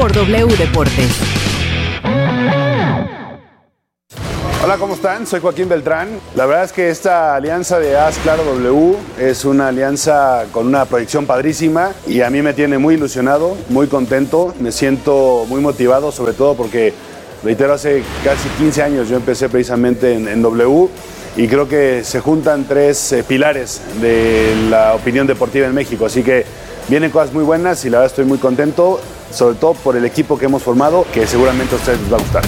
por W Deportes. Hola, ¿cómo están? Soy Joaquín Beltrán. La verdad es que esta alianza de AS Claro W es una alianza con una proyección padrísima y a mí me tiene muy ilusionado, muy contento, me siento muy motivado, sobre todo porque, reitero, hace casi 15 años yo empecé precisamente en W y creo que se juntan tres pilares de la opinión deportiva en México, así que vienen cosas muy buenas y la verdad estoy muy contento, sobre todo por el equipo que hemos formado, que seguramente a ustedes les va a gustar.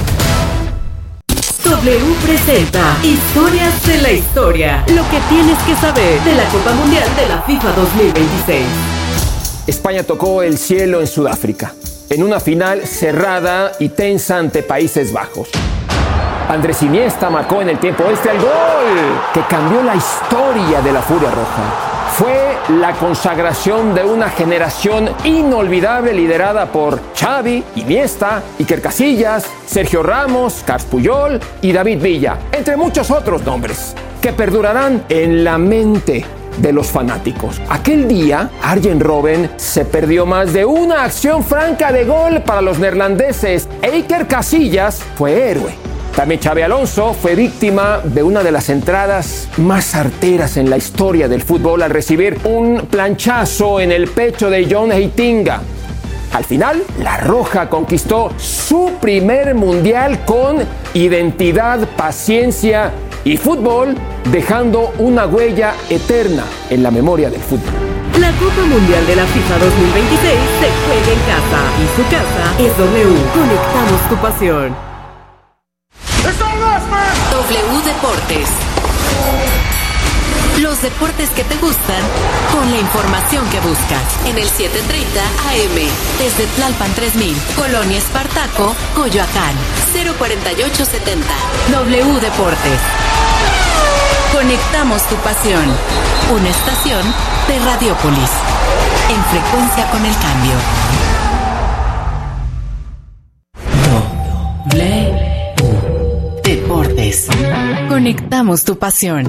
W presenta Historias de la Historia. Lo que tienes que saber de la Copa Mundial de la FIFA 2026. España tocó el cielo en Sudáfrica, en una final cerrada y tensa ante Países Bajos. Andrés Iniesta marcó en el tiempo extra el gol que cambió la historia de la Furia Roja. Fue la consagración de una generación inolvidable liderada por Xavi, Iniesta, Iker Casillas, Sergio Ramos, Carles Puyol y David Villa, entre muchos otros nombres que perdurarán en la mente de los fanáticos. Aquel día, Arjen Robben se perdió más de una acción franca de gol para los neerlandeses e Iker Casillas fue héroe. También Xabi Alonso fue víctima de una de las entradas más arteras en la historia del fútbol al recibir un planchazo en el pecho de John Heitinga. Al final, la Roja conquistó su primer mundial con identidad, paciencia y fútbol, dejando una huella eterna en la memoria del fútbol. La Copa Mundial de la FIFA 2026 se juega en casa y su casa es W. Conectamos tu pasión. W Deportes. Los deportes que te gustan con la información que buscas. En el 7:30 AM. Desde Tlalpan 3000, Colonia Espartaco, Coyoacán. 04870. W Deportes. Conectamos tu pasión. Una estación de Radiópolis. En frecuencia con el cambio. Deportes. Conectamos tu pasión.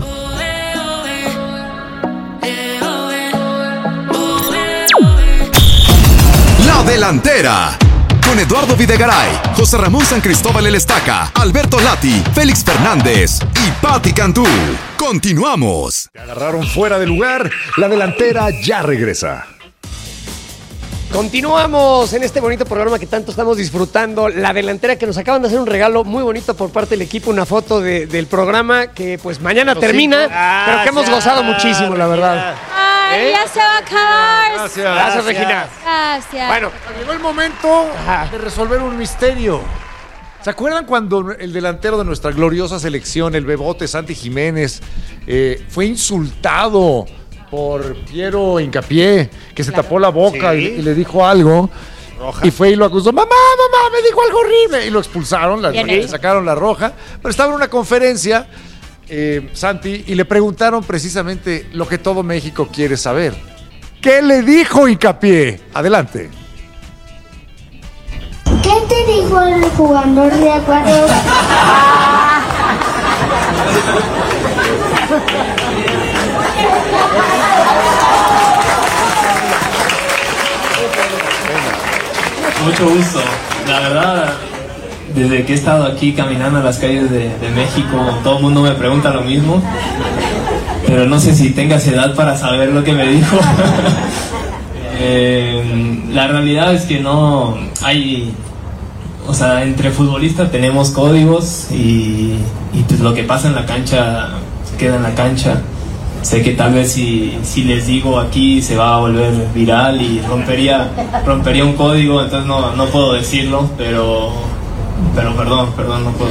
La Delantera. Con Eduardo Videgaray, José Ramón San Cristóbal El Estaca, Alberto Lati, Félix Fernández y Pati Cantú. Continuamos. Se agarraron fuera de lugar. La Delantera ya regresa. Continuamos en este bonito programa que tanto estamos disfrutando. La Delantera, que nos acaban de hacer un regalo muy bonito por parte del equipo, una foto del programa que pues mañana termina, pero que hemos gozado muchísimo, la verdad. Ay, ya se va a acabar. Gracias, Regina. Gracias. Bueno, llegó el momento de resolver un misterio. ¿Se acuerdan cuando el delantero de nuestra gloriosa selección, el Bebote Santi Jiménez, fue insultado por Piero Hincapié, que se tapó la boca y le dijo algo? Roja. Y fue y lo acusó. Mamá, me dijo algo horrible. Y lo expulsaron, le sacaron la roja. Pero estaba en una conferencia, Santi, y le preguntaron precisamente lo que todo México quiere saber. ¿Qué le dijo Hincapié? Adelante. ¿Qué te dijo el jugador de Ecuador? Mucho gusto. La verdad, desde que he estado aquí caminando a las calles de México, todo el mundo me pregunta lo mismo, pero no sé si tengas edad para saber lo que me dijo. La realidad es que no hay, o sea, entre futbolistas tenemos códigos y pues lo que pasa en la cancha queda en la cancha. Sé que tal vez si les digo aquí se va a volver viral y rompería un código, entonces no puedo decirlo, pero perdón, no puedo.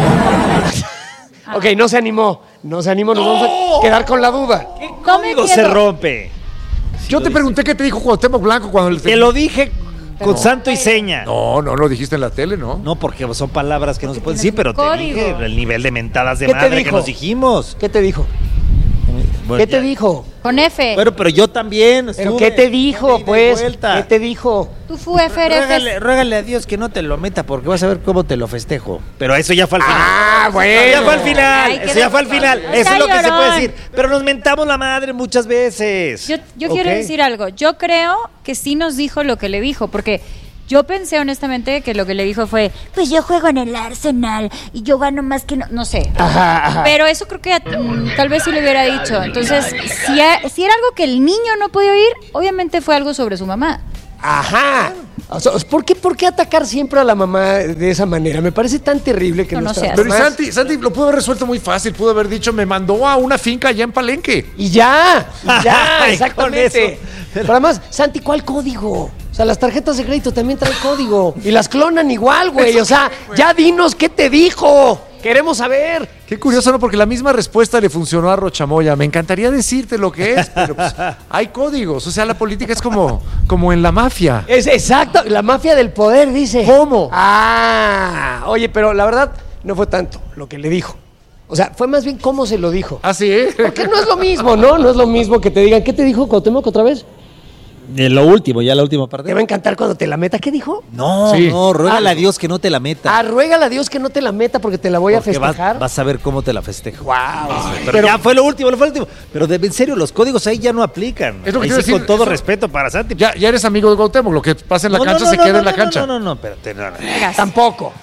Ok, no se animó, nos vamos a quedar con la duda. ¿Qué código se rompe? Yo te pregunté qué te dijo Cuauhtémoc Blanco cuando... Te lo dije con santo y seña. No lo dijiste en la tele, ¿no? No, porque son palabras que no se pueden decir, pero te dije el nivel de mentadas de ¿Qué te madre dijo? que nos dijimos. ¿Qué te dijo? Bueno, ¿Qué te dijo? Con F. Bueno, pero yo también. ¿Pero qué te dijo, pues? ¿Qué te dijo? Tú fue Ruégale a Dios que no te lo meta porque vas a ver cómo te lo festejo. Pero eso ya fue al final. Ah, bueno. Ya fue al final. Ay, Eso ya fue al final. no Eso sea es lo que se llorón. puede decir. Pero nos mentamos la madre muchas veces. Yo quiero decir algo. Yo creo que sí nos dijo lo que le dijo, porque Yo pensé honestamente que lo que le dijo fue, pues yo juego en el Arsenal y yo gano más que no sé. Ajá. Pero eso creo que tal vez sí le hubiera dicho. Entonces, si era algo que el niño no podía oír, obviamente fue algo sobre su mamá. Ajá. O sea, ¿por qué atacar siempre a la mamá de esa manera? Me parece tan terrible que no seas. Pero Santi lo pudo haber resuelto muy fácil. Pudo haber dicho, me mandó a una finca allá en Palenque. Y ya, exactamente. Pero además, Santi, ¿cuál código? O sea, las tarjetas de crédito también traen código. Y las clonan igual, güey. O sea, ya dinos qué te dijo. Queremos saber. Qué curioso, ¿no? Porque la misma respuesta le funcionó a Rochamoya. Me encantaría decirte lo que es, pero pues, hay códigos. O sea, la política es como en la mafia. Es exacto, la mafia del poder, dice. ¿Cómo? Oye, pero la verdad no fue tanto lo que le dijo. O sea, fue más bien cómo se lo dijo. ¿Ah, sí? Porque no es lo mismo, ¿no? No es lo mismo que te digan, ¿qué te dijo Cuauhtémoc otra vez? Lo último, ya la última parte. Te va a encantar cuando te la meta. ¿Qué dijo? No, ruégale a Dios que no te la meta. Ruégale a Dios que no te la meta porque te la voy a festejar. Vas a ver cómo te la festejo. Wow. Pero ya fue lo último. Pero en serio, los códigos ahí ya no aplican. Es lo que ahí te sí, decir, con todo respeto para Santi. Ya eres amigo de Cuauhtémoc. Lo que pasa en la cancha se queda en la cancha. No, espérate. No. Tampoco.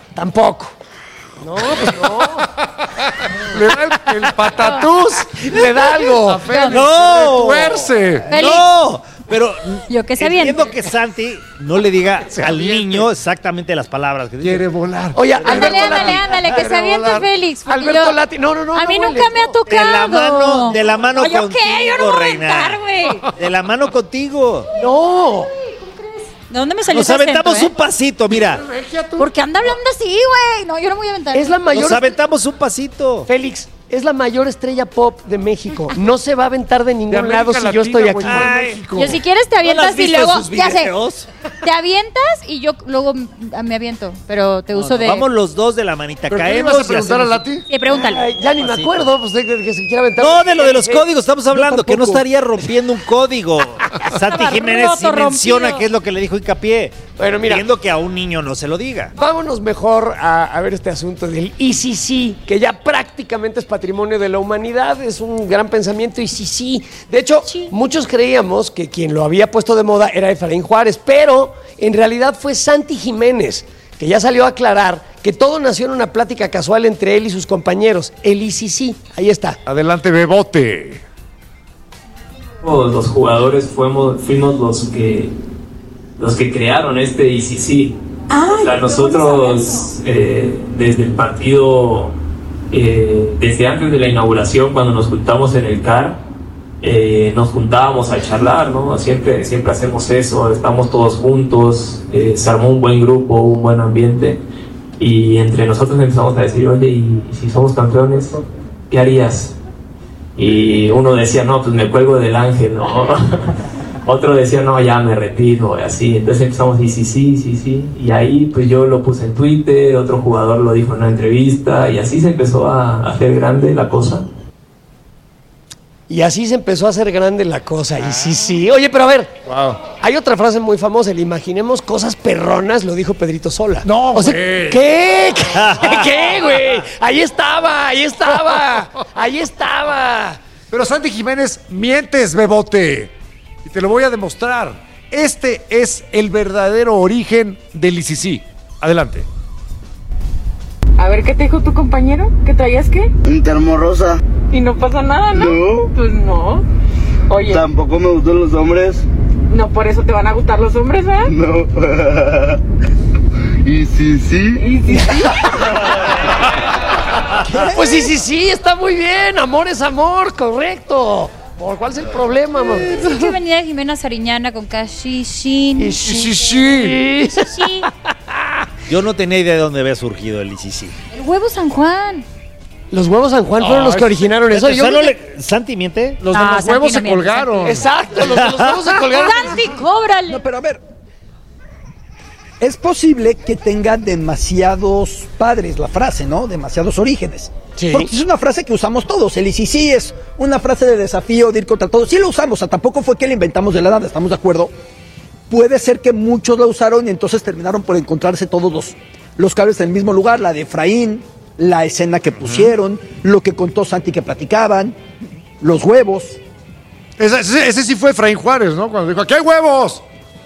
No, pues no. Le da el patatús. Le da algo. A Félix, no. Tuerce. No. Pero yo que se entiendo que Santi no le diga al niño exactamente las palabras que dice. Quiere volar. Oye, ándale, que se aviente Félix. Alberto Lati, no. A mí nunca me ha tocado. De la mano Oye, contigo, ¿qué? Yo no voy a reina. aventar, güey. De la mano contigo. No. ¿De dónde me salió Nos ese acento, aventamos un pasito, mira. Porque anda hablando así, güey. No, yo no voy a aventar. Es la mayor. Nos aventamos un pasito. Félix, es la mayor estrella pop de México. No se va a aventar de ningún lado si yo estoy aquí. Yo si quieres te avientas y luego, ya sé, videos? te avientas y yo luego me aviento, pero te uso de... Vamos los dos de la manita, ¿Pero caemos. qué ibas a preguntar a Lati? Sí, pregúntale. Ay, ya ni me acuerdo, pues de que se quiera aventar. No, de lo de los códigos estamos hablando, que no estaría rompiendo un código. Santi Jiménez sí menciona qué es lo que le dijo hincapié. Bueno, mira. Viendo que a un niño no se lo diga. Vámonos mejor a ver este asunto del ICC, que ya prácticamente es patrimonio de la humanidad, es un gran pensamiento ICC. De hecho, muchos creíamos que quien lo había puesto de moda era Efraín Juárez, pero en realidad fue Santi Jiménez, que ya salió a aclarar que todo nació en una plática casual entre él y sus compañeros, el ICC. Ahí está. Adelante, Bebote. Los jugadores fuimos los que crearon este ICC. O sea, nosotros desde el partido, desde antes de la inauguración, cuando nos juntamos en el CAR, nos juntábamos a charlar, ¿no? Siempre hacemos eso, estamos todos juntos, se armó un buen grupo, un buen ambiente, y entre nosotros empezamos a decir, oye, ¿y si somos campeones, qué harías? Y uno decía, no, pues me cuelgo del ángel, ¿no? Otro decía, no, ya me retiro, y así. Entonces empezamos, sí. Y ahí pues yo lo puse en Twitter, otro jugador lo dijo en una entrevista, y así se empezó a hacer grande la cosa. Y así se empezó a hacer grande la cosa. Y sí. Oye, pero a ver, hay otra frase muy famosa, el imaginemos cosas perronas, lo dijo Pedrito Sola. No, o sea, güey. ¿Qué, güey? Ahí estaba. Pero Santi Jiménez, mientes, Bebote. Y te lo voy a demostrar. Este es el verdadero origen del ICC. Adelante. A ver, ¿qué te dijo tu compañero? ¿Que traías qué? Un termo rosa. Y no pasa nada, ¿no? No. Pues no. Oye. Tampoco me gustan los hombres. No, por eso te van a gustar los hombres, ¿verdad? No. ¿Y sí? Pues sí, está muy bien. Amor es amor, correcto. ¿Cuál es el problema, mamá? Es que venía Jimena Sariñana con Cashishin. Sí. Yo no tenía idea de dónde había surgido el ICC. El huevo San Juan. Los huevos San Juan fueron los que originaron eso. ¿Santi miente? Los de los huevos se colgaron. Exacto, los de los huevos se colgaron. Santi, cóbrale. No, pero a ver. Es posible que tenga demasiados padres la frase, ¿no? Demasiados orígenes. Sí. Porque es una frase que usamos todos. El ICC es una frase de desafío, de ir contra todos. Sí lo usamos, o sea, tampoco fue que la inventamos de la nada, ¿estamos de acuerdo? Puede ser que muchos la usaron y entonces terminaron por encontrarse todos los cables en el mismo lugar. La de Efraín, la escena que pusieron, lo que contó Santi que platicaban, los huevos. Ese sí fue Efraín Juárez, ¿no? Cuando dijo, ¡aquí hay huevos!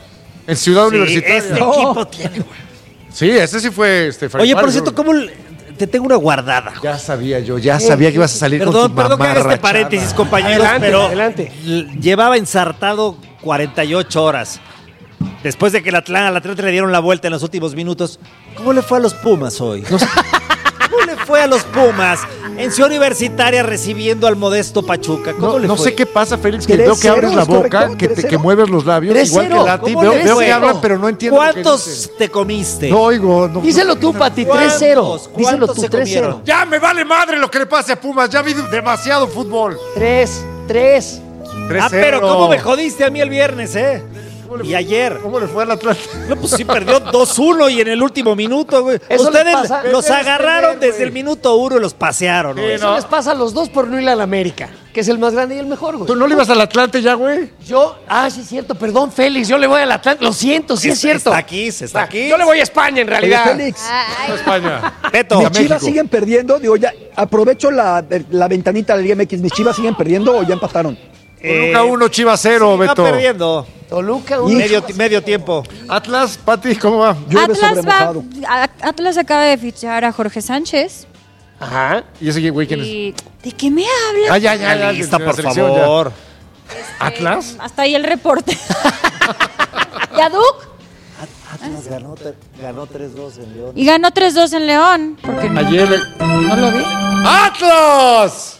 En Ciudad Universitaria. Este equipo tiene, güey. Sí, ese sí fue Oye, por cierto, ¿cómo te tengo una guardada? Ya sabía yo, ya sabía que ibas a salir con tu Perdón que haga este mamarrachada. paréntesis, compañeros, Adelante. Llevaba ensartado 48 horas. Después de que al Atlante le dieron la vuelta en los últimos minutos, ¿cómo le fue a los Pumas hoy? ¿Cómo le fue a los Pumas en Ciudad Universitaria recibiendo al modesto Pachuca? ¿Cómo le No fue? sé qué pasa, Félix, que veo que abres la boca, que mueves los labios, igual que Lati. Veo que hablan, pero no entiendo lo que ¿Cuántos dicen. te comiste? No oigo. No, Díselo tú, Pati, 3-0. Díselo tú, se 3-0. comieron? Ya me vale madre lo que le pase a Pumas. Ya vi demasiado fútbol. 3. Ah, pero ¿cómo me jodiste a mí el viernes, Y ayer. ¿Cómo le fue al Atlante? No, pues sí perdió 2-1 y en el último minuto, güey. Eso Ustedes les pasa. los agarraron Perder, desde el minuto 1 y los pasearon, güey. Eso les pasa a los dos por no ir al América, que es el más grande y el mejor, güey. ¿Tú no le ibas al Atlante ya, güey? Yo, sí es cierto, perdón, Félix, yo le voy al Atlante, lo siento, sí es cierto. Está aquí. Yo le voy a España, en realidad. Oye, Félix, España. Beto. mis Chivas siguen perdiendo. Digo, ya aprovecho la ventanita de la Liga MX. ¿Mis Chivas siguen perdiendo o ya empataron? Toluca 1, Chivas 0, Beto. Va perdiendo. Toluca 1. Medio tiempo. Atlas, Pati, ¿cómo va? Atlas acaba de fichar a Jorge Sánchez. Ajá. ¿Y ese güey quién es? ¿Y de qué me hablas? Ya. Lista, de la por selección, favor. ¿Atlas? Hasta ahí el reporte. ¿Yaduk? Atlas ganó 3-2 en León. Y ganó 3-2 en León. Porque Ayer no lo vi. ¡Atlas!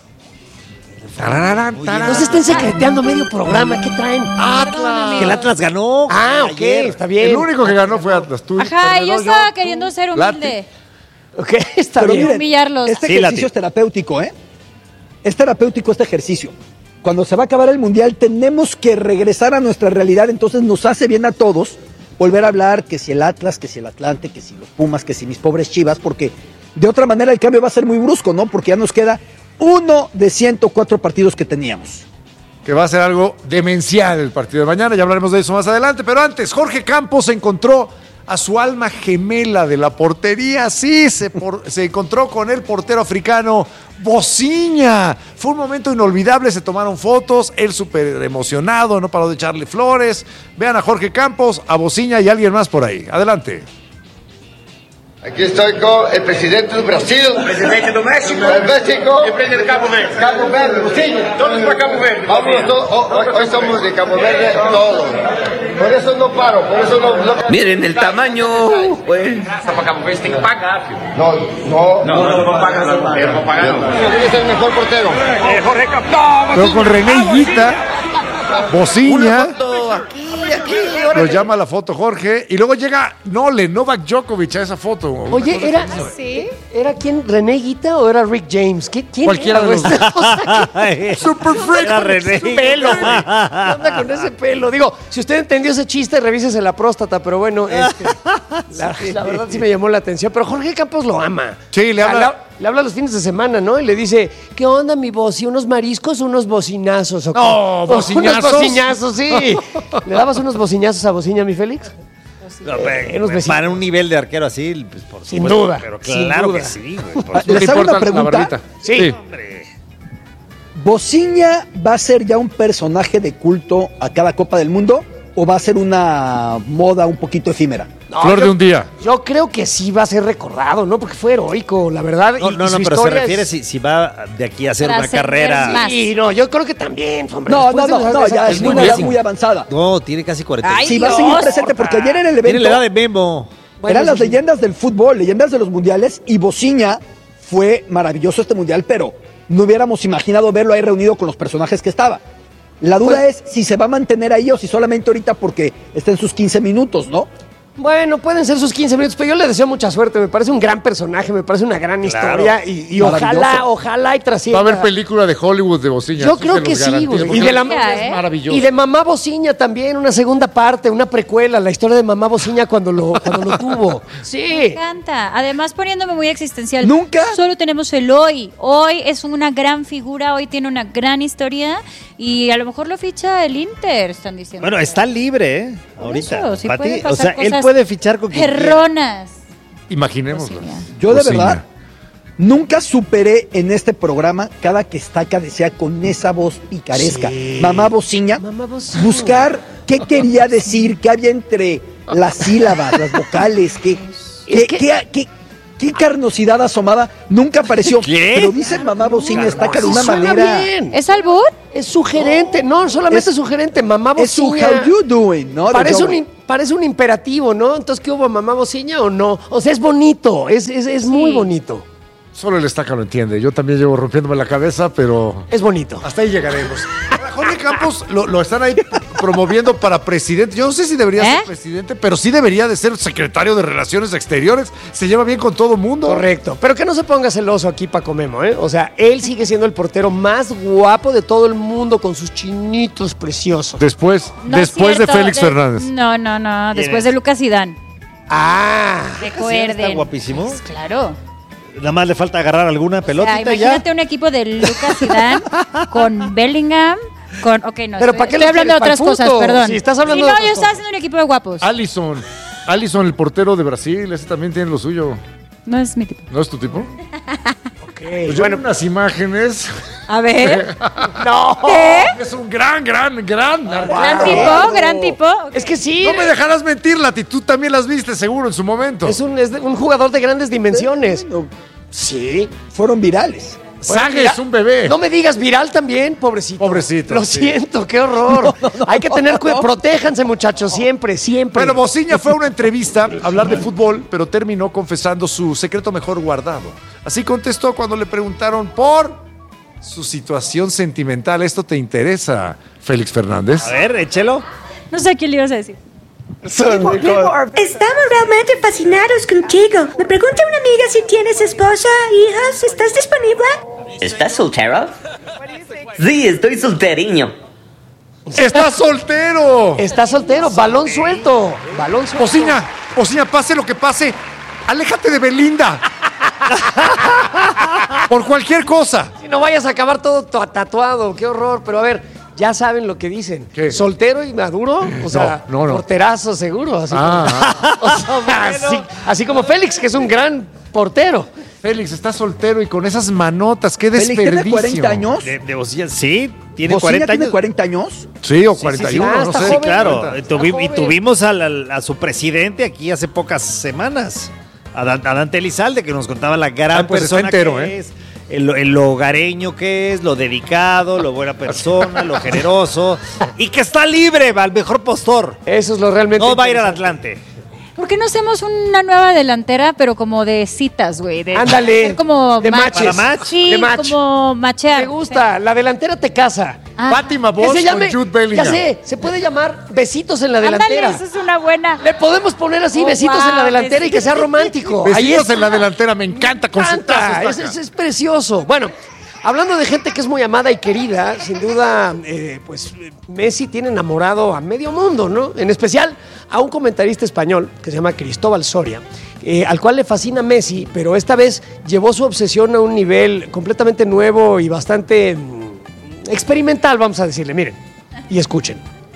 No se estén secreteando medio programa, ¿qué traen? ¡Atlas! Que el Atlas ganó. Ok, ayer. está bien. El único que ganó fue Atlas. Tú, Ajá, yo perdedor, estaba queriendo ser humilde. Ok, está Pero bien. miren, Humillarlos. este Sí, ejercicio Lati. es terapéutico, Es terapéutico este ejercicio. Cuando se va a acabar el Mundial tenemos que regresar a nuestra realidad, entonces nos hace bien a todos volver a hablar que si el Atlas, que si el Atlante, que si los Pumas, que si mis pobres Chivas, porque de otra manera el cambio va a ser muy brusco, ¿no? Porque ya nos queda uno de 104 partidos que teníamos. que va a ser algo demencial el partido de mañana. Ya hablaremos de eso más adelante. Pero antes, Jorge Campos encontró a su alma gemela de la portería. Sí, se encontró con el portero africano Bociña. Fue un momento inolvidable, se tomaron fotos, él súper emocionado, no paró de echarle flores. Vean a Jorge Campos, a Bociña y a alguien más por ahí. Adelante. Aquí estoy con el presidente de Brasil, el presidente de México, el presidente de Cabo Verde. Cabo Verde, Bociña. Todos para Cabo Verde. Hoy somos de Cabo Verde todos. Por eso no paro, por eso no. Miren el tamaño, pues. Para Cabo Verde tem que pagar, filho. No pagas. No pagas. ¿Quién es el mejor portero? Jorge Campos. Pero con René Higuita, Bociña. Aquí. Lo llama a la foto Jorge. Y luego llega Novak Djokovic a esa foto. Oye, ¿era quién? ¿René Higuita o era Rick James? ¿Quién Cualquiera era, de los dos. Super freak. Era René. Ese pelo, güey. ¿Qué onda con ese pelo? Digo, si usted entendió ese chiste, revísese la próstata, pero bueno, la verdad sí me llamó la atención. Pero Jorge Campos lo ama. Sí, le habla. Le habla los fines de semana, ¿no? Y le dice, ¿qué onda, mi Boci? ¿Unos mariscos o unos bocinazos? ¿O qué? No, bociñazos. Unos bociñazos, sí. ¿Le dabas unos bociñazos a Bociña, mi Félix? No, para un nivel de arquero así, pues por Sin supuesto, duda, pero sin claro duda. que sí, güey. por ¿Les hago una pregunta? barbita. Sí. ¿Bociña va a ser ya un personaje de culto a cada Copa del Mundo o va a ser una moda un poquito efímera? Flor de un día. Yo creo que sí va a ser recordado, ¿no? Porque fue heroico, la verdad. No, y no, su pero se historia refiere es- si va de aquí a hacer una Trascender carrera. más. Sí, no, yo creo que también, hombre. No, Después de ya esa- es una edad muy avanzada. No, tiene casi 40. Ay, Sí, va a seguir Dios. presente porque ayer en el Tiene evento la edad de Memo. Bueno, eran las sí. leyendas del fútbol, leyendas de los mundiales, y Bociña fue maravilloso este mundial, pero no hubiéramos imaginado verlo ahí reunido con los personajes que estaba. La duda es si se va a mantener ahí o si solamente ahorita porque está en sus 15 minutos, ¿no? Bueno, pueden ser sus 15 minutos, pero yo le deseo mucha suerte. Me parece un gran personaje, me parece una gran Claro. historia y Maravilloso. ojalá y Va a trascienda. haber película de Hollywood de Bociña. Yo eso creo se que los sí, garantizo, güey. porque Y de la- es ¿eh? maravilloso. Y de Mamá Bociña también, una segunda parte, una precuela, la historia de Mamá Bociña cuando lo tuvo. Me Sí. encanta. Además, poniéndome muy existencial. ¿Nunca? Solo tenemos el hoy. Hoy es una gran figura, hoy tiene una gran historia y a lo mejor lo ficha el Inter, están diciendo. Bueno, está libre, ¿eh? Por Ahorita. eso, sí Pati, puede o pasar sea, él cosas puede fichar con quien quiera. perronas. Imaginémoslo. Bociña. Yo de Bociña. verdad nunca superé en este programa cada que Estaca decía con esa voz picaresca, Sí. Mamá Bociña, Mamá Bociña. buscar ¿Qué quería decir? ¿Qué había entre las sílabas, las vocales? ¿Qué carnosidad asomada? Nunca apareció. ¿Qué? Pero dice mamá bocina, estaca de una Suena manera... bien. ¿Es albur? Es sugerente, no, solamente es sugerente, mamá Es su bociña. how you doing, ¿no? Parece un imperativo, ¿no? Entonces, ¿qué hubo, mamá bociña o no? O sea, es bonito, es muy bonito. Solo el Estaca lo entiende. Yo también llevo rompiéndome la cabeza, pero... Es bonito. Hasta ahí llegaremos. Ahora, Jorge Campos lo están ahí promoviendo para presidente. Yo no sé si debería ser presidente, pero sí debería de ser secretario de Relaciones Exteriores. Se lleva bien con todo mundo. Correcto. Pero que no se ponga celoso aquí Paco Memo, ¿eh? O sea, él sigue siendo el portero más guapo de todo el mundo con sus chinitos preciosos. Después No es de cierto, Félix Fernández. No. Después de Lucas Zidane. Ah. Recuerden. Está guapísimo. Pues claro. Nada más le falta agarrar alguna O pelotita sea, imagínate un equipo de Lucas Zidane con Bellingham, con... Ok, no, Pero ¿para qué estoy lo hablando de quieres? otras ¿Para el cosas, punto? perdón. Si estás hablando Sí, de no, otras yo estaba cosas. haciendo un equipo de guapos. Alisson, el portero de Brasil, ese también tiene lo suyo. No es mi tipo. ¿No es tu tipo? Pues yo bueno. vi unas imágenes. A ver. No. ¿Qué? Es un gran Gran tipo. Es que sí. No me dejarás mentir, Lati, tú también las viste seguro en su momento. Es un jugador de grandes dimensiones. Sí. Fueron virales. Sague es un bebé. No me digas viral también, pobrecito. Pobrecito, Lo sí. siento, qué horror. Hay que tener cuidado. Protéjanse, muchachos, siempre. Bueno, Bociña fue a una entrevista a hablar de fútbol, pero terminó confesando su secreto mejor guardado. Así contestó cuando le preguntaron por su situación sentimental. ¿Esto te interesa, Félix Fernández? A ver, échelo. No sé qué le ibas a decir. Estamos realmente fascinados contigo. Me pregunta una amiga si tienes esposa, hijas. ¿Estás disponible? ¿Estás soltero? Sí, estoy solteriño. ¡Estás soltero! Está soltero, balón suelto. Balón suelto. Bociña, pase lo que pase, aléjate de Belinda. Por cualquier cosa. Si no vayas a acabar todo tatuado, qué horror. Pero a ver, ya saben lo que dicen. ¿Qué? ¿Soltero y maduro? O sea, No. porterazo seguro. Así, Ah. así como Félix, que es un gran portero. Félix está soltero y con esas manotas, qué Félix desperdicio. tiene 40 años. De Bocilla, sí, tiene ¿Bocilla 40 tiene años. 40 años? Sí, o 41, Ah, no está sé. joven. Claro, 40. y tuvimos a su presidente aquí hace pocas semanas, a Dante Elizalde, que nos contaba la gran Pues está persona entero, que es, el hogareño que es, lo dedicado, lo buena persona, lo generoso, y que está libre, al mejor postor. Eso es lo realmente No va a ir al interesante. Atlante. ¿Por qué no hacemos una nueva delantera, pero como de citas, güey? Ándale. hacer como De matches. ¿Para match? Sí, De match. como machear. Me gusta, la delantera te casa. Fátima Que Bosch se llame, con Jude Bellingham. ya sé, se puede llamar besitos en la Ándale, delantera. eso es una buena. Le podemos poner así Oh, besitos en la wow, delantera y que sea romántico. Ahí Vestidos es. en la delantera, me encanta con su Encanta, es precioso. Bueno, hablando de gente que es muy amada y querida, sin duda, Messi tiene enamorado a medio mundo, ¿no? En especial a un comentarista español que se llama Cristóbal Soria, al cual le fascina Messi, pero esta vez llevó su obsesión a un nivel completamente nuevo y bastante experimental, vamos a decirle. Miren y escuchen.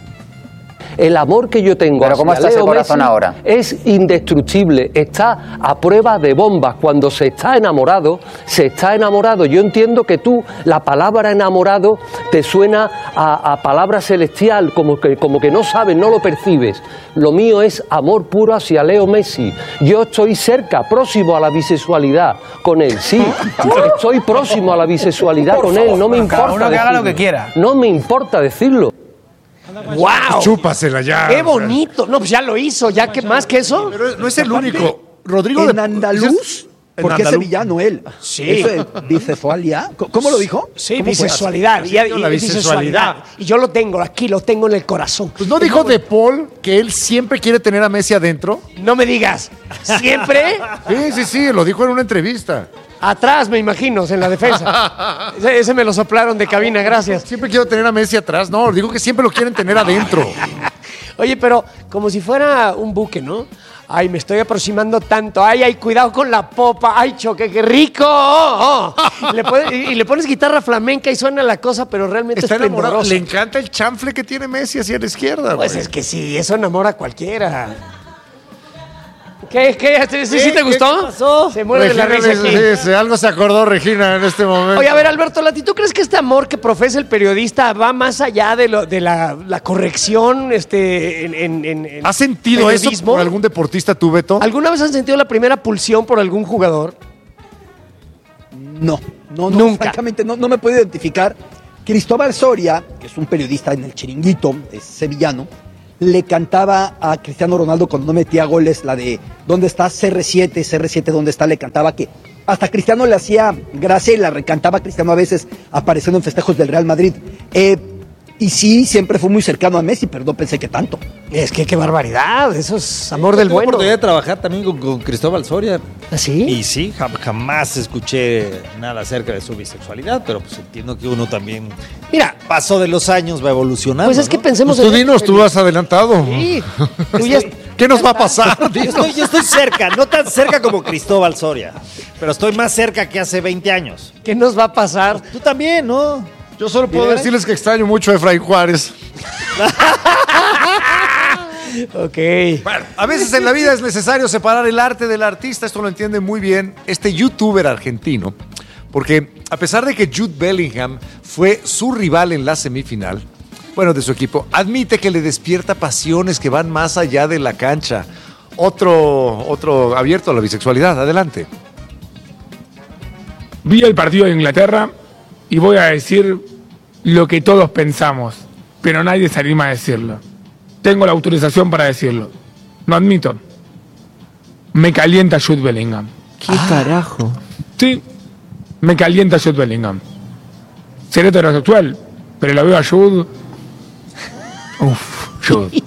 El amor que yo tengo ¿Pero cómo hacia está ese Leo corazón Messi ahora? es indestructible, está a prueba de bombas. Cuando se está enamorado, se está enamorado. Yo entiendo que tú, la palabra enamorado, te suena a palabra celestial, como que no sabes, no lo percibes. Lo mío es amor puro hacia Leo Messi. Yo estoy cerca, próximo a la bisexualidad con él, sí. Estoy próximo a la bisexualidad con él, no me importa Cada uno que haga lo que decirlo. quiera. No me importa decirlo. ¡Wow! Chúpasela ya. ¡Qué bonito! No, pues ya lo hizo, ya que más que eso. Pero no es el único. Rodrigo En de andaluz, en porque es andaluz. sevillano él. Sí. Eso es bisexualidad. ¿Cómo lo dijo? Sí, ¿Cómo fue? bisexualidad. Sí, la bisexualidad. Y yo lo tengo aquí, lo tengo en el corazón. Pues no dijo De Paul que él siempre quiere tener a Messi adentro. No me digas. ¿Siempre? Sí, lo dijo en una entrevista. Atrás, me imagino, en la defensa. Ese me lo soplaron de cabina, gracias. Siempre quiero tener a Messi atrás. No, digo que siempre lo quieren tener adentro. Oye, pero como si fuera un buque, ¿no? Ay, me estoy aproximando tanto. Ay, cuidado con la popa. Ay, choque, qué rico. Y le pones guitarra flamenca y suena la cosa, pero realmente Está es enamorado. esplendoroso. Le encanta el chanfle que tiene Messi hacia la izquierda. Pues güey. es que sí, eso enamora a cualquiera. ¿Qué? ¿Sí te gustó? ¿Qué pasó? Se muere de la risa aquí. Sí, algo se acordó Regina en este momento. Oye, a ver, Alberto Lati, ¿tú crees que este amor que profesa el periodista va más allá de la corrección en ¿Has sentido periodismo? eso por algún deportista tú, Beto? ¿Alguna vez has sentido la primera pulsión por algún jugador? No, Nunca. Francamente, no me puedo identificar. Cristóbal Soria, que es un periodista en El Chiringuito, es sevillano, le cantaba a Cristiano Ronaldo cuando no metía goles, la de ¿dónde está CR7, dónde está? Le cantaba que hasta Cristiano le hacía gracia y la recantaba Cristiano a veces apareciendo en festejos del Real Madrid. Y sí, siempre fue muy cercano a Messi, pero no pensé que tanto. Es que qué barbaridad, eso es amor del Tuve bueno. oportunidad de trabajar también con Cristóbal Soria. ¿Ah, sí? Y sí, jamás escuché nada acerca de su bisexualidad, pero pues entiendo que uno también... Mira, paso de los años va evolucionando. Pues es que ¿no? pensemos Pues tú dinos, tú has adelantado. Sí. Tú ya- ¿Qué nos va a pasar? Yo estoy cerca, no tan cerca como Cristóbal Soria, pero estoy más cerca que hace 20 años. ¿Qué nos va a pasar? Tú también, ¿no? Yo solo puedo decirles que extraño mucho a Efraín Juárez. Ok. Bueno, a veces en la vida es necesario separar el arte del artista. Esto lo entiende muy bien este youtuber argentino. Porque a pesar de que Jude Bellingham fue su rival en la semifinal, bueno, de su equipo, admite que le despierta pasiones que van más allá de la cancha. Otro abierto a la bisexualidad. Adelante. Vi el partido de Inglaterra y voy a decir lo que todos pensamos, pero nadie se anima a decirlo. Tengo la autorización para decirlo. Lo admito. Me calienta Jude Bellingham. ¿Qué carajo? Sí, me calienta Jude Bellingham. Seré heterosexual, pero lo veo a Jude. Jude.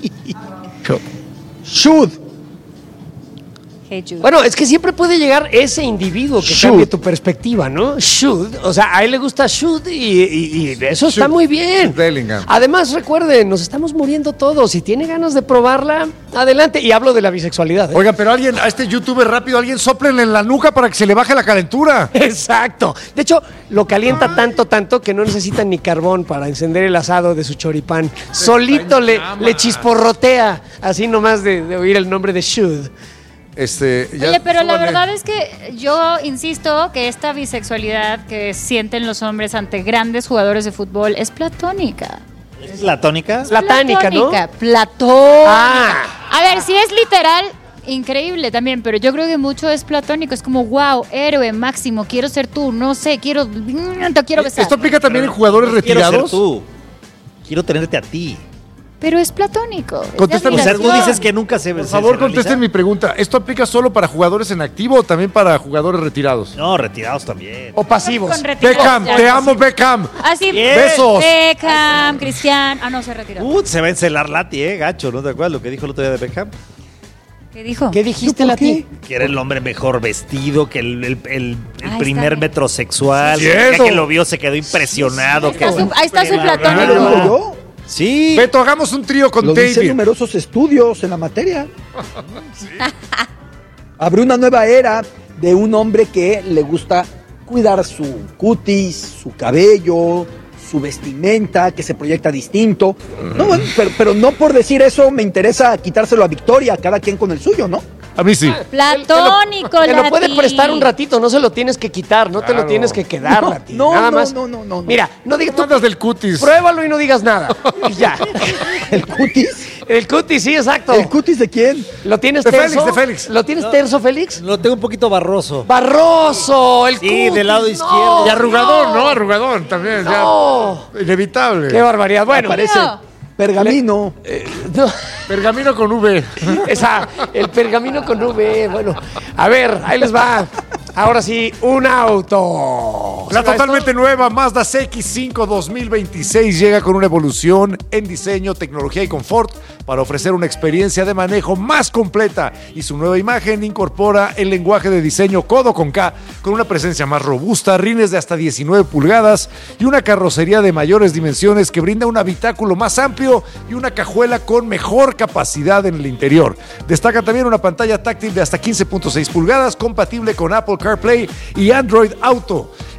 Jude. Bueno, es que siempre puede llegar ese individuo que cambie tu perspectiva, ¿no? Should, o sea, a él le gusta should y eso está muy bien. Bellingham. Además, recuerden, nos estamos muriendo todos. Si tiene ganas de probarla, adelante. Y hablo de la bisexualidad. Oiga, pero alguien, a este youtuber rápido, alguien sóplenle en la nuca para que se le baje la calentura. Exacto. De hecho, lo calienta tanto que no necesita ni carbón para encender el asado de su choripán. Solito le chisporrotea, así nomás de oír el nombre de should. Oye, pero la verdad es que yo insisto que esta bisexualidad que sienten los hombres ante grandes jugadores de fútbol es platónica. ¿Es platónica? Platónica, ¿no? Platónica. A ver, si es literal, increíble también, pero yo creo que mucho es platónico. Es como, wow, héroe máximo, quiero ser tú, no sé, te quiero besar. ¿Esto aplica también en jugadores retirados? Quiero ser tú. Quiero tenerte a ti. Pero es platónico. Contéstame. O sea, tú dices que nunca se... Por favor, contesten mi pregunta. ¿Esto aplica solo para jugadores en activo o también para jugadores retirados? No, retirados también. O pasivos. Con retirados, Beckham, ya, te sí. amo, Beckham. Así, Besos. Beckham, Cristian. Ah, no, se retiró. Se va a encelar Lati, gacho. ¿No te acuerdas lo que dijo el otro día de Beckham? ¿Qué dijo? ¿Qué dijiste, Lati? Que era el hombre mejor vestido, que el Ahí primer está. metrosexual. Sí, Ya eso. que lo vio se quedó impresionado. Ahí está su ¿Lo platónico. digo yo? Sí. Beto, hagamos un trío con Lo dicen David. numerosos estudios en la materia. Abre una nueva era de un hombre que le gusta cuidar su cutis, su cabello, su vestimenta, que se proyecta distinto. No, bueno, pero no por decir eso me interesa quitárselo a Victoria, cada quien con el suyo, ¿no? A mí sí. Platónico, Te lo puede Lati. prestar un ratito, no se lo tienes que quitar, no te lo tienes que quedar, No, Lati. no, Nada no, más. no. Mira, no digas Tú andas del cutis. Pruébalo y no digas nada. Y ya. ¿El cutis? El cutis, sí, exacto. ¿El cutis de quién? ¿Lo tienes De terso? Félix, de Félix. ¿Lo tienes terso, Félix? Lo tengo un poquito barroso. ¡Barroso! El Sí, cutis, del lado no. izquierdo. Y arrugador, ¿no? Arrugador también. No. Ya. Inevitable. ¡Qué barbaridad! Bueno, Parece pergamino. no, Pergamino con V. el pergamino con V. Bueno, a ver, ahí les va. Ahora sí, un auto. La ¿Será totalmente nueva Mazda CX-5 2026 llega con una evolución en diseño, tecnología y confort para ofrecer una experiencia de manejo más completa, y su nueva imagen incorpora el lenguaje de diseño codo con K, con una presencia más robusta, rines de hasta 19 pulgadas y una carrocería de mayores dimensiones que brinda un habitáculo más amplio y una cajuela con mejor capacidad en el interior. Destaca también una pantalla táctil de hasta 15.6 pulgadas compatible con Apple CarPlay y Android Auto.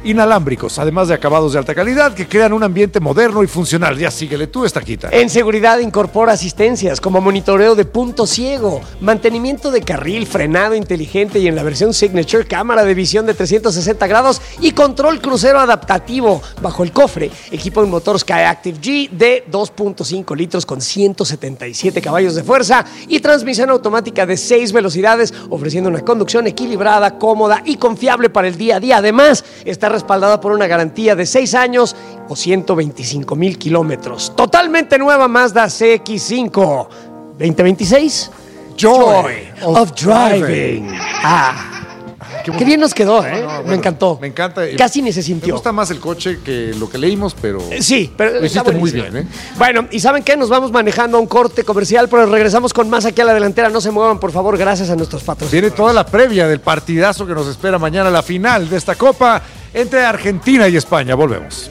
inalámbricos, además de acabados de alta calidad que crean un ambiente moderno y funcional. Ya síguele tú, Estaquita. En seguridad incorpora asistencias como monitoreo de punto ciego, mantenimiento de carril, frenado inteligente y en la versión Signature, cámara de visión de 360 grados y control crucero adaptativo. Bajo el cofre, equipo de motor Skyactiv G de 2.5 litros con 177 caballos de fuerza y transmisión automática de 6 velocidades, ofreciendo una conducción equilibrada, cómoda y confiable para el día a día. Además, está respaldada por una garantía de 6 años o 125,000 kilómetros. Totalmente nueva Mazda CX-5 2026. Joy of Driving. Qué bien nos quedó, ¿eh? No, bueno, me encantó. Me encanta. Casi ni se sintió. Me gusta más el coche que lo que leímos, pero... Sí, pero lo hiciste muy bien, ¿eh? Bueno, ¿y saben qué? Nos vamos manejando a un corte comercial, pero regresamos con más aquí a la delantera. No se muevan, por favor, gracias a nuestros patrocinadores. Viene toda la previa del partidazo que nos espera mañana, la final de esta Copa entre Argentina y España. Volvemos.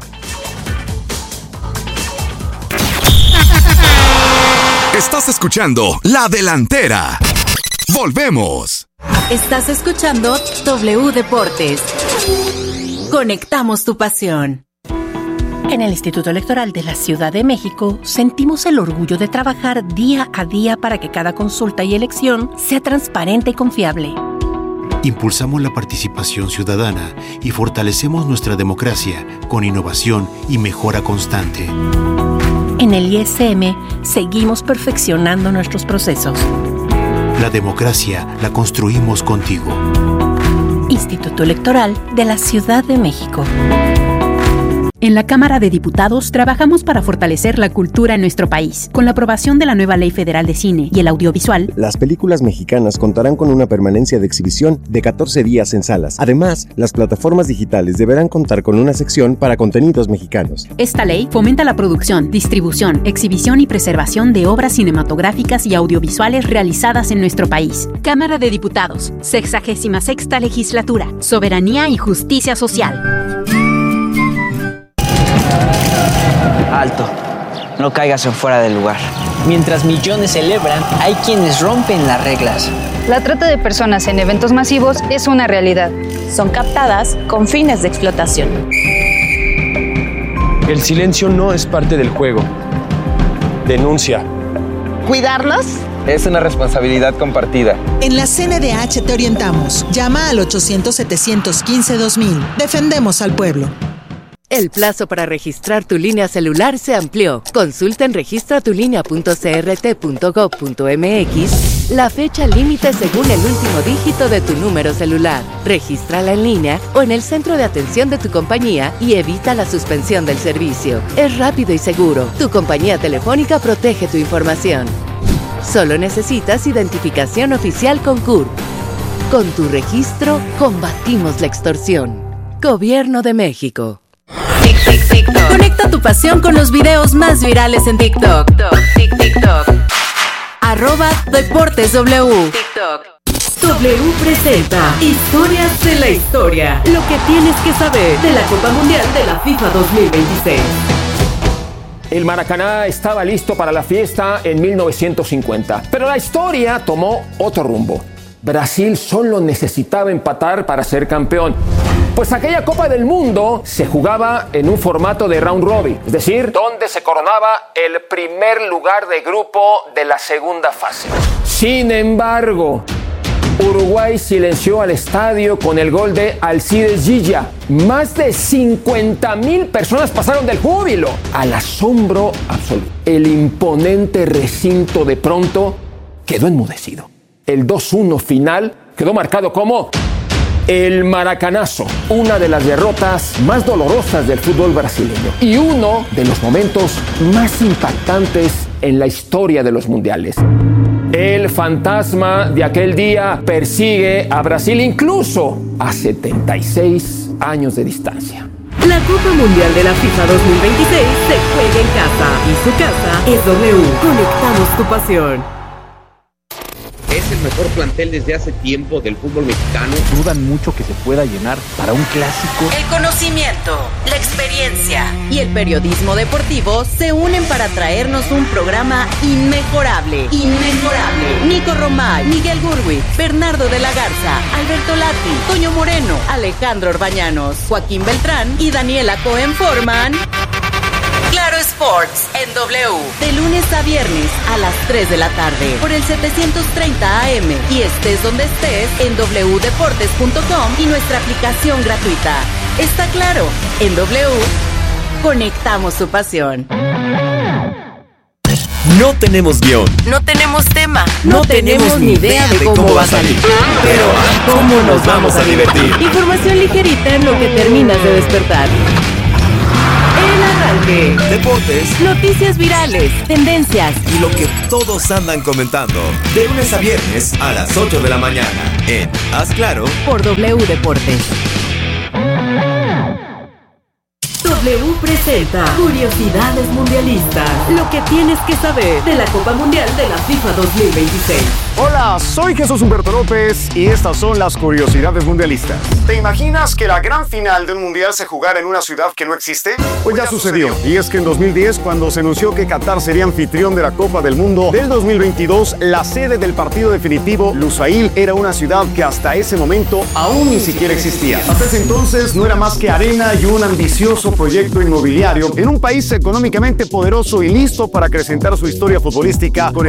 Estás escuchando La Delantera. Volvemos. Estás escuchando W Deportes. Conectamos tu pasión. En el Instituto Electoral de la Ciudad de México sentimos el orgullo de trabajar día a día para que cada consulta y elección sea transparente y confiable. Impulsamos la participación ciudadana y fortalecemos nuestra democracia con innovación y mejora constante. En el ISM seguimos perfeccionando nuestros procesos. La democracia la construimos contigo. Instituto Electoral de la Ciudad de México. En la Cámara de Diputados trabajamos para fortalecer la cultura en nuestro país. Con la aprobación de la nueva Ley Federal de Cine y el Audiovisual, las películas mexicanas contarán con una permanencia de exhibición de 14 días en salas. Además, las plataformas digitales deberán contar con una sección para contenidos mexicanos. Esta ley fomenta la producción, distribución, exhibición y preservación de obras cinematográficas y audiovisuales realizadas en nuestro país. Cámara de Diputados, 66ª Legislatura, Soberanía y Justicia Social. Alto, no caigas en fuera del lugar. Mientras millones celebran, hay quienes rompen las reglas. La trata de personas en eventos masivos es una realidad. Son captadas con fines de explotación. El silencio no es parte del juego. Denuncia. ¿Cuidarlos? Es una responsabilidad compartida. En la CNDH te orientamos. Llama al 800-715-2000. Defendemos al pueblo. El plazo para registrar tu línea celular se amplió. Consulta en registratulinea.crt.gov.mx la fecha límite según el último dígito de tu número celular. Regístrala en línea o en el centro de atención de tu compañía y evita la suspensión del servicio. Es rápido y seguro. Tu compañía telefónica protege tu información. Solo necesitas identificación oficial con CURP. Con tu registro, combatimos la extorsión. Gobierno de México. Conecta tu pasión con los videos más virales en TikTok. @DeportesW. W presenta Historias de la Historia. Lo que tienes que saber de la Copa Mundial de la FIFA 2026. El Maracaná estaba listo para la fiesta en 1950, pero la historia tomó otro rumbo. Brasil solo necesitaba empatar para ser campeón. Pues aquella Copa del Mundo se jugaba en un formato de round robin, es decir, donde se coronaba el primer lugar de grupo de la segunda fase. Sin embargo, Uruguay silenció al estadio con el gol de Alcides Gilla. Más de 50,000 personas pasaron del júbilo al asombro absoluto. El imponente recinto de pronto quedó enmudecido. El 2-1 final quedó marcado como el Maracanazo, una de las derrotas más dolorosas del fútbol brasileño y uno de los momentos más impactantes en la historia de los mundiales. El fantasma de aquel día persigue a Brasil incluso a 76 años de distancia. La Copa Mundial de la FIFA 2026 se juega en casa y su casa es W. Conectamos tu pasión. Es el mejor plantel desde hace tiempo del fútbol mexicano. Dudan mucho que se pueda llenar para un clásico. El conocimiento, la experiencia y el periodismo deportivo se unen para traernos un programa inmejorable. Nico Romay, Miguel Gurwitz, Bernardo de la Garza, Alberto Lati, Toño Moreno, Alejandro Orbañanos, Joaquín Beltrán y Daniela Cohen forman Claro Sports en W, de lunes a viernes a las 3 de la tarde por el 730 AM y estés donde estés en wdeportes.com y nuestra aplicación gratuita. Está claro, en W conectamos su pasión. No tenemos guión. No tenemos tema. No tenemos ni idea de cómo va a salir. Pero ¿cómo nos vamos a divertir? Información ligerita en lo que terminas de despertar. El arranque. Deportes. Noticias virales. Tendencias. Y lo que todos andan comentando. De lunes a viernes a las 8 de la mañana. En Haz Claro. Por W Deportes. W presenta Curiosidades Mundialistas. Lo que tienes que saber de la Copa Mundial de la FIFA 2026. Hola, soy Jesús Humberto López y estas son las Curiosidades Mundialistas. ¿Te imaginas que la gran final de un mundial se jugara en una ciudad que no existe? Pues ya sucedió. Y es que en 2010, cuando se anunció que Qatar sería anfitrión de la Copa del Mundo del 2022, la sede del partido definitivo, Lusail, era una ciudad que hasta ese momento aún ni siquiera existía. Hasta ese entonces no era más que arena y un ambicioso proyecto inmobiliario en un país económicamente poderoso y listo para acrecentar su historia futbolística con el